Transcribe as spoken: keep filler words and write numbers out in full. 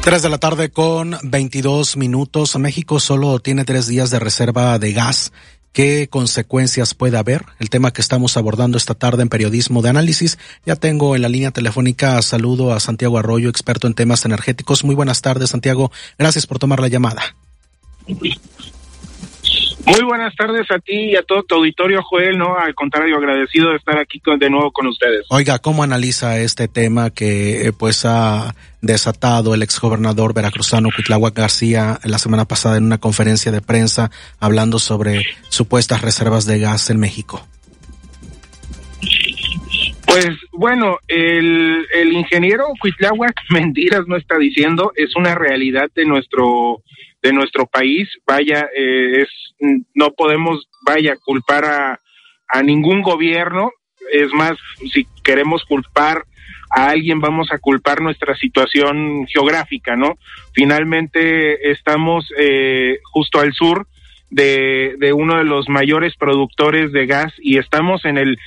Tres de la tarde con veintidós minutos. México solo tiene tres días de reserva de gas. ¿Qué consecuencias puede haber? El tema que estamos abordando esta tarde en Periodismo de Análisis. Ya tengo en la línea telefónica, saludo a Santiago Arroyo, experto en temas energéticos. Muy buenas tardes, Santiago. Gracias por tomar la llamada. Muy buenas tardes a ti y a todo tu auditorio, Joel. No, al contrario, agradecido de estar aquí con, de nuevo con ustedes. Oiga, ¿cómo analiza este tema que pues ha desatado el exgobernador veracruzano Cuitláhuac García la semana pasada en una conferencia de prensa hablando sobre supuestas reservas de gas en México? Pues bueno, el, el ingeniero Cuitláhuac mentiras no está diciendo, es una realidad de nuestro de nuestro país. Vaya, eh, es no podemos, vaya, culpar a, a ningún gobierno. Es más, si queremos culpar a alguien, vamos a culpar nuestra situación geográfica, ¿no? Finalmente estamos eh, justo al sur de, de uno de los mayores productores de gas y estamos en el